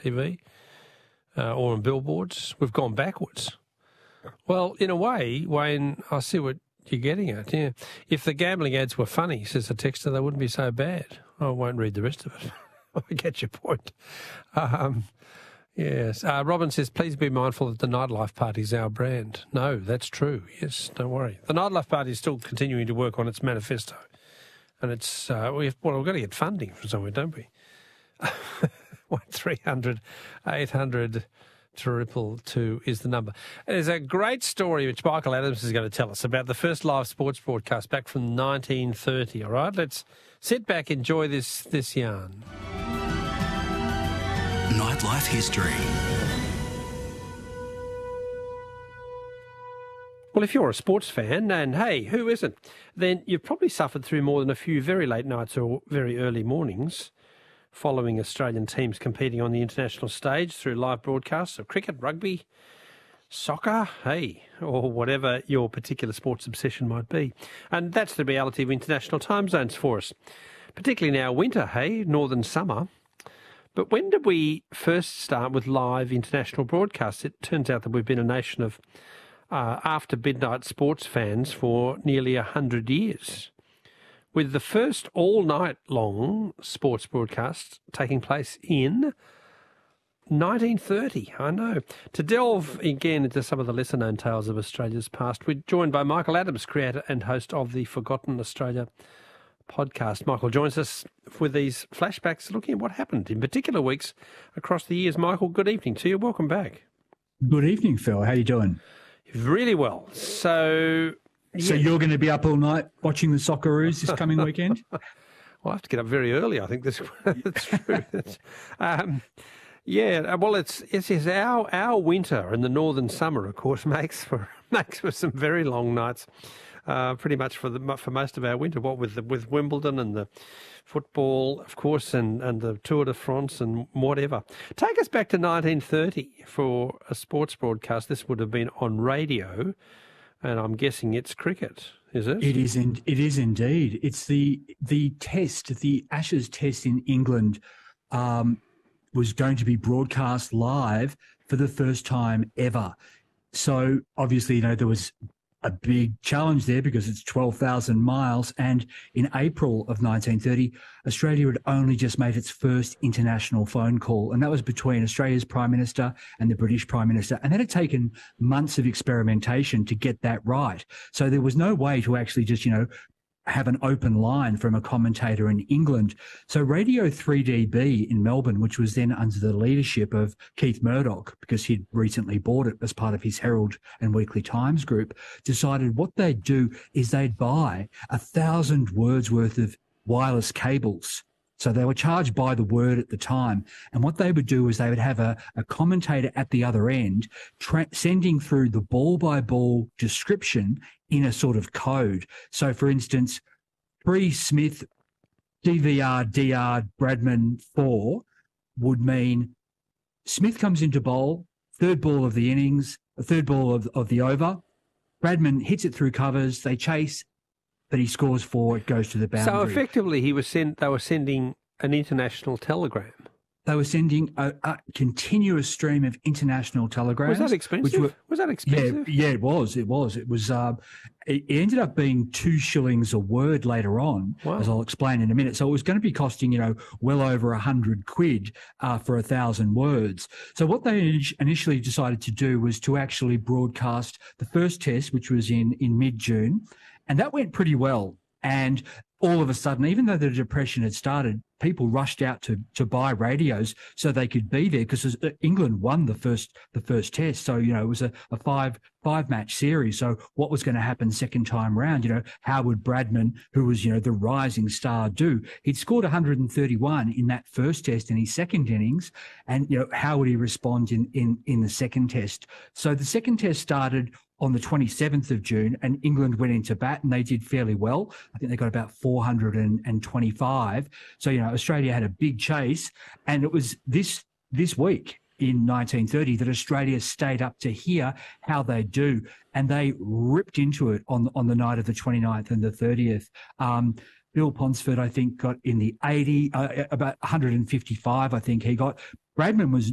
TV or on billboards. We've gone backwards. Well, in a way, Wayne, I see what you're getting at, yeah. If the gambling ads were funny, says the texter, they wouldn't be so bad. I won't read the rest of it. I get your point. Yes. Robin says, please be mindful that the nightlife party is our brand. No, that's true. Yes, don't worry. The nightlife party is still continuing to work on its manifesto. And it's, we've got to get funding from somewhere, don't we? 1300 800 222 is the number. There's a great story which Michael Adams is going to tell us about the first live sports broadcast back from 1930, all right? Let's sit back, enjoy this yarn. Nightlife history. Well, if you're a sports fan, and hey, who isn't, then you've probably suffered through more than a few very late nights or very early mornings following Australian teams competing on the international stage through live broadcasts of cricket, rugby, soccer, hey, or whatever your particular sports obsession might be. And that's the reality of international time zones for us, particularly now winter, hey, northern summer. But when did we first start with live international broadcasts? It turns out that we've been a nation of after midnight sports fans for nearly 100 years, with the first all-night long sports broadcast taking place in 1930. I know. To delve again into some of the lesser-known tales of Australia's past, we're joined by Michael Adams, creator and host of the Forgotten Australia podcast. Michael joins us with these flashbacks looking at what happened in particular weeks across the years. Michael, good evening to you. Welcome back. Good evening, Phil. How you doing? Really well. So you're going to be up all night watching the Socceroos this coming weekend? Well, I have to get up very early, I think. That's true. Yeah, well, it's our winter and the northern summer, of course, makes for some very long nights. Pretty much for most of our winter, what with Wimbledon and the football, of course, and the Tour de France and whatever. Take us back to 1930 for a sports broadcast. This would have been on radio, and I'm guessing it's cricket, is it? It is. It is indeed. It's the test, the Ashes test in England, was going to be broadcast live for the first time ever. So obviously, there was a big challenge there because it's 12,000 miles. And in April of 1930, Australia had only just made its first international phone call. And that was between Australia's Prime Minister and the British Prime Minister. And that had taken months of experimentation to get that right. So there was no way to actually just, have an open line from a commentator in England. So Radio 3DB in Melbourne, which was then under the leadership of Keith Murdoch, because he'd recently bought it as part of his Herald and Weekly Times group, decided what they'd do is they'd buy 1,000 words worth of wireless cables. So they were charged by the word at the time. And what they would do is they would have a commentator at the other end sending through the ball-by-ball description in a sort of code. So, for instance, pre-Smith, DVR, DR, Bradman 4 would mean Smith comes into bowl, third ball of the innings, a third ball of the over. Bradman hits it through covers, they chase, but he scores 4, it goes to the boundary. So effectively they were sending an international telegram. They were sending a continuous stream of international telegrams. Was that expensive? Yeah, it was. It was. It ended up being 2 shillings a word later on, wow, as I'll explain in a minute. So it was going to be costing, well over 100 quid for 1,000 words. So what they initially decided to do was to actually broadcast the first test, which was in mid-June, and that went pretty well. And all of a sudden, even though the Depression had started, people rushed out to buy radios so they could be there, because England won the first test. So, it was a five match series. So what was going to happen second time round? How would Bradman, who was, the rising star, do? He'd scored 131 in that first test in his second innings. And, how would he respond in the second test? So the second test started on the 27th of June, and England went into bat and they did fairly well. I think they got about 425. So, Australia had a big chase, and it was this week in 1930 that Australia stayed up to hear how they do, and they ripped into it on the night of the 29th and the 30th. Bill Ponsford, I think, got in the 80, about 155, I think he got. Bradman was